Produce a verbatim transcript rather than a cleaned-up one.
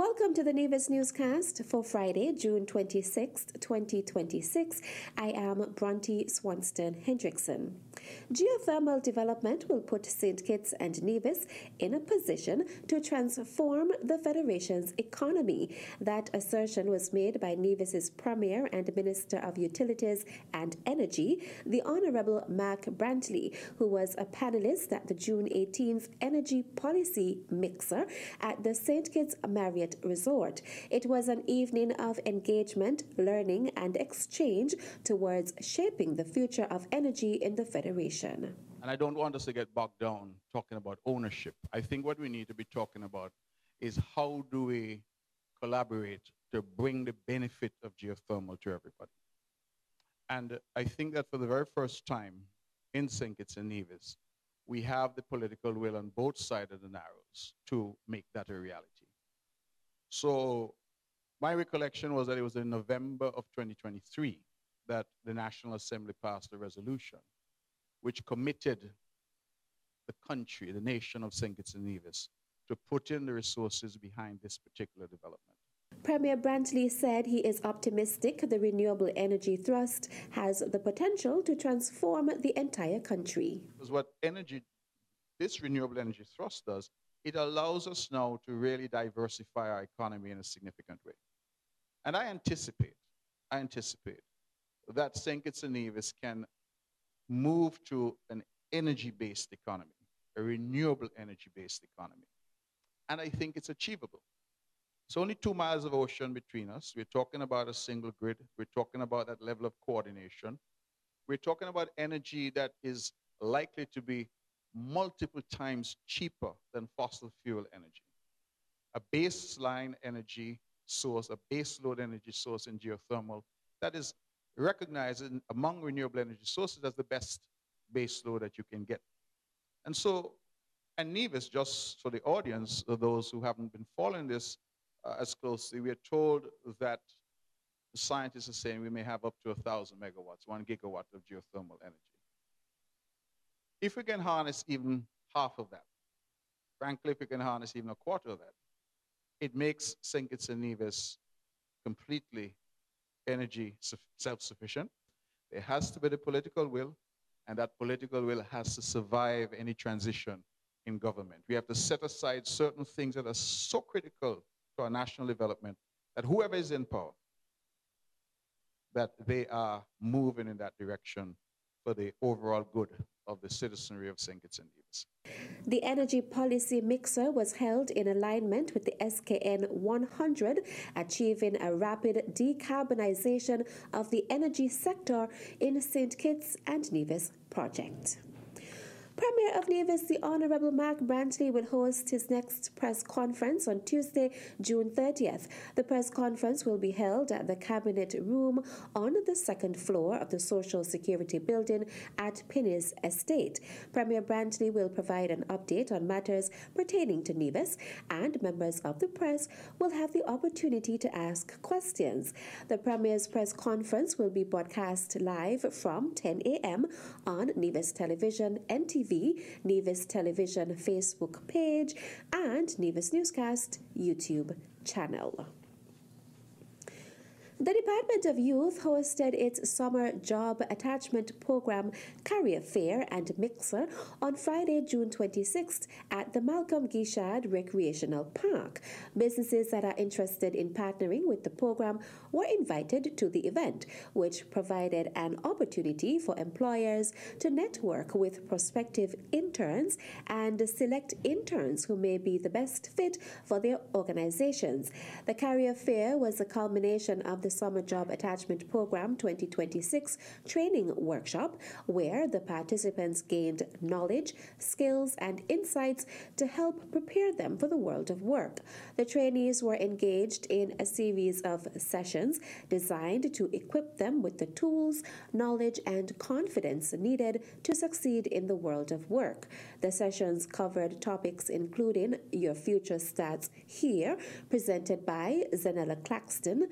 Welcome to the Nevis Newscast for Friday, June twenty-sixth, twenty twenty-six. I am Bronte Swanston Hendrickson. Geothermal development will put Saint Kitts and Nevis in a position to transform the Federation's economy. That assertion was made by Nevis's Premier and Minister of Utilities and Energy, the Honourable Mark Brantley, who was a panelist at the June eighteenth Energy Policy Mixer at the Saint Kitts Marriott Resort. It was an evening of engagement, learning, and exchange towards shaping the future of energy in the Federation. And I don't want us to get bogged down talking about ownership. I think what we need to be talking about is how do we collaborate to bring the benefit of geothermal to everybody. And I think that for the very first time in Saint Kitts and Nevis, we have the political will on both sides of the Narrows to make that a reality. So my recollection was that it was in November of twenty twenty-three that the National Assembly passed a resolution which committed the country, the nation of Saint Kitts and Nevis, to put in the resources behind this particular development. Premier Brantley said he is optimistic the renewable energy thrust has the potential to transform the entire country. Because what energy, this renewable energy thrust does, it allows us now to really diversify our economy in a significant way. And I anticipate, I anticipate that Saint Kitts and Nevis can move to an energy-based economy, a renewable energy-based economy. And I think it's achievable. It's only two miles of ocean between us. We're talking about a single grid. We're talking about that level of coordination. We're talking about energy that is likely to be multiple times cheaper than fossil fuel energy. A baseline energy source, a base load energy source in geothermal that is recognized in, among renewable energy sources as the best base load that you can get. And so, and Nevis, just for the audience, or those who haven't been following this uh, as closely, we are told that the scientists are saying we may have up to a thousand megawatts, one gigawatt of geothermal energy. If we can harness even half of that, frankly, if we can harness even a quarter of that, it makes Saint Kitts and Nevis completely energy self-sufficient. There has to be the political will, and that political will has to survive any transition in government. We have to set aside certain things that are so critical to our national development that whoever is in power, that they are moving in that direction for the overall good of the citizenry of Saint Kitts and Nevis. The Energy Policy Mixer was held in alignment with the S K N one hundred, achieving a rapid decarbonization of the energy sector in Saint Kitts and Nevis project. Premier of Nevis, the Honourable Mark Brantley, will host his next press conference on Tuesday, June thirtieth. The press conference will be held at the Cabinet Room on the second floor of the Social Security Building at Pinnis Estate. Premier Brantley will provide an update on matters pertaining to Nevis, and members of the press will have the opportunity to ask questions. The Premier's press conference will be broadcast live from ten a m on Nevis Television, N T V, Nevis Television Facebook page, and Nevis Newscast YouTube channel. The Department of Youth hosted its summer job attachment program Career Fair and Mixer on Friday, June twenty-sixth at the Malcolm Guichard Recreational Park. Businesses that are interested in partnering with the program were invited to the event, which provided an opportunity for employers to network with prospective interns and select interns who may be the best fit for their organizations. The Career Fair was a culmination of the Summer Job Attachment Program twenty twenty-six training workshop, where the participants gained knowledge, skills, and insights to help prepare them for the world of work. The trainees were engaged in a series of sessions designed to equip them with the tools, knowledge, and confidence needed to succeed in the world of work. The sessions covered topics including Your Future Starts Here, presented by Zanella Claxton,